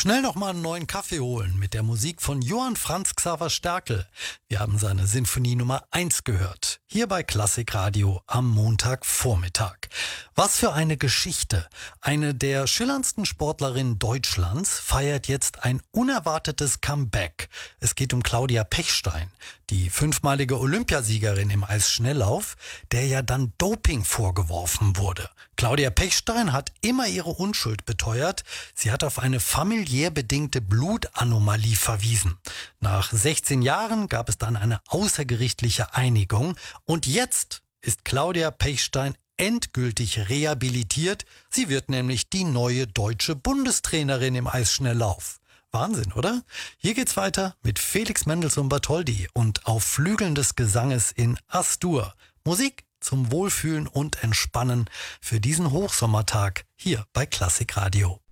Schnell noch mal einen neuen Kaffee holen mit der Musik von Johann Franz Xaver Stärkel. Wir haben seine Sinfonie Nummer 1 gehört. Hier bei Klassikradio am Montagvormittag. Was für eine Geschichte. Eine der schillerndsten Sportlerinnen Deutschlands feiert jetzt ein unerwartetes Comeback. Es geht um Claudia Pechstein, die 5-malige Olympiasiegerin im Eisschnelllauf, der ja dann Doping vorgeworfen wurde. Claudia Pechstein hat immer ihre Unschuld beteuert. Sie hat auf eine familiär bedingte Blutanomalie verwiesen. Nach 16 Jahren gab es dann eine außergerichtliche Einigung. Und jetzt ist Claudia Pechstein endgültig rehabilitiert. Sie wird nämlich die neue deutsche Bundestrainerin im Eisschnelllauf. Wahnsinn, oder? Hier geht's weiter mit Felix Mendelssohn-Bartholdy und auf Flügeln des Gesanges in As-Dur. Musik zum Wohlfühlen und Entspannen für diesen Hochsommertag hier bei Klassikradio.